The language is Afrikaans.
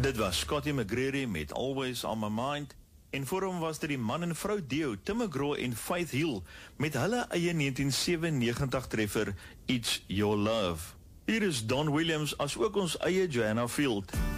Dit was Scotty McGreary met Always on My Mind, en voor hom was dit die man en vrou duo Tim McGraw en Faith Hill met hulle eie 1997 treffer It's Your Love. Hier is Don Williams as ook ons eie Joanna Field.